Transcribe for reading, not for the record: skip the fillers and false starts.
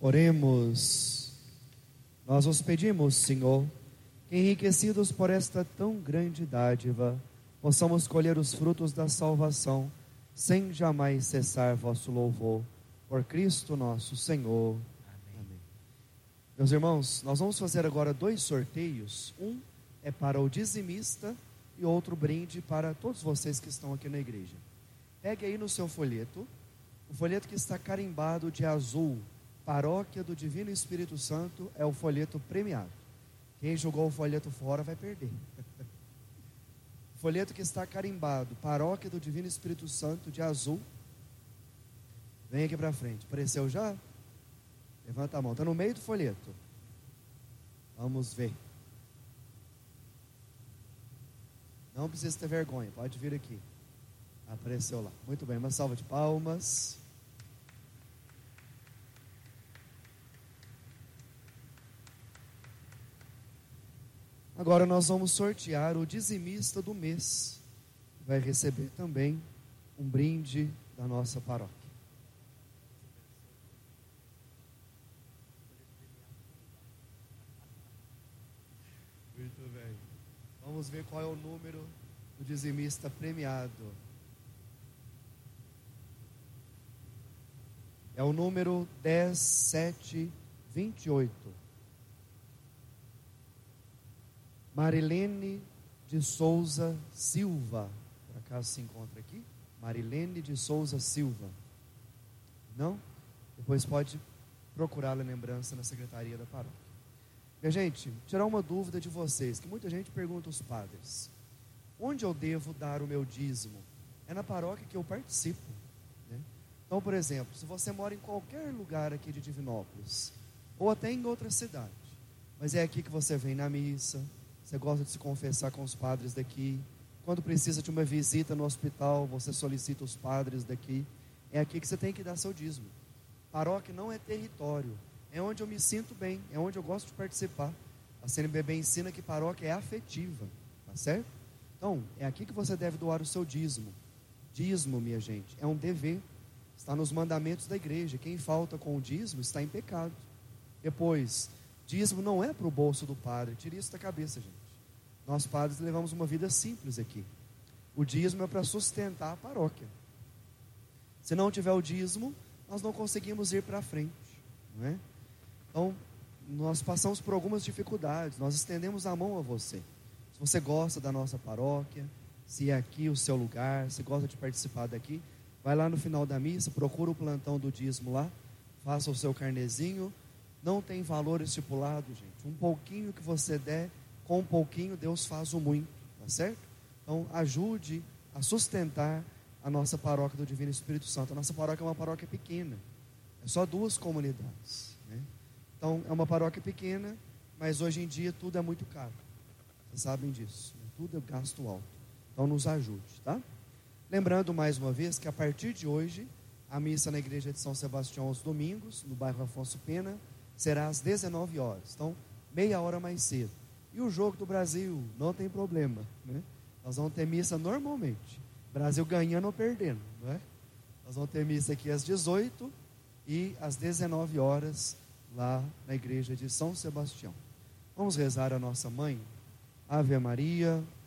Oremos. Nós os pedimos, Senhor, que enriquecidos por esta tão grande dádiva, possamos colher os frutos da salvação, sem jamais cessar vosso louvor. Por Cristo nosso Senhor. Amém. Meus irmãos, nós vamos fazer agora 2 sorteios. Um é para o dizimista e outro brinde para todos vocês que estão aqui na igreja. Pegue aí no seu folheto, o folheto que está carimbado de azul, Paróquia do Divino Espírito Santo, é o folheto premiado. Quem jogou o folheto fora vai perder. O folheto que está carimbado, Paróquia do Divino Espírito Santo, de azul. Vem aqui para frente. Apareceu já? Levanta a mão. Está no meio do folheto. Vamos ver. Não precisa ter vergonha. Pode vir aqui. Apareceu lá. Muito bem. Uma salva de palmas. Agora nós vamos sortear o dizimista do mês. Vai receber também um brinde da nossa paróquia. Muito bem. Vamos ver qual é o número do dizimista premiado. É o número 10728. Marilene de Souza Silva. Por acaso se encontra aqui? Marilene de Souza Silva. Não? Depois pode procurar a lembrança na secretaria da paróquia. Minha gente, tirar uma dúvida de vocês, que muita gente pergunta aos padres: onde eu devo dar o meu dízimo? É na paróquia que eu participo, né? Então, por exemplo, se você mora em qualquer lugar aqui de Divinópolis, ou até em outra cidade, mas é aqui que você vem na missa, você gosta de se confessar com os padres daqui, quando precisa de uma visita no hospital, você solicita os padres daqui, é aqui que você tem que dar seu dízimo. Paróquia não é território, é onde eu me sinto bem, é onde eu gosto de participar. A CNBB ensina que paróquia é afetiva, tá certo? Então, é aqui que você deve doar o seu dízimo. Dízimo, minha gente, é um dever, está nos mandamentos da igreja. Quem falta com o dízimo está em pecado. Depois, dízimo não é para o bolso do padre, tire isso da cabeça, gente. Nós padres levamos uma vida simples aqui. O dízimo é para sustentar a paróquia. Se não tiver o dízimo, nós não conseguimos ir para frente, não é? Então, nós passamos por algumas dificuldades, nós estendemos a mão a você. Se você gosta da nossa paróquia, se é aqui o seu lugar, se gosta de participar daqui, vai lá no final da missa, procura o plantão do dízimo lá, faça o seu carnezinho. Não tem valor estipulado, gente. Um pouquinho que você der, com um pouquinho Deus faz o muito, tá certo? Então, ajude a sustentar a nossa paróquia do Divino Espírito Santo. A nossa paróquia é uma paróquia pequena, é só 2 comunidades, né? Então, é uma paróquia pequena, mas hoje em dia tudo é muito caro. Vocês sabem disso, né? Tudo é gasto alto. Então, nos ajude, tá? Lembrando mais uma vez que a partir de hoje, a missa na igreja de São Sebastião aos domingos, no bairro Afonso Pena, será às 19 horas. Então, meia hora mais cedo. E o jogo do Brasil, não tem problema, né? Nós vamos ter missa normalmente. Brasil ganhando ou perdendo, não é? Nós vamos ter missa aqui às 18 e às 19 horas lá na igreja de São Sebastião. Vamos rezar a nossa mãe. Ave Maria,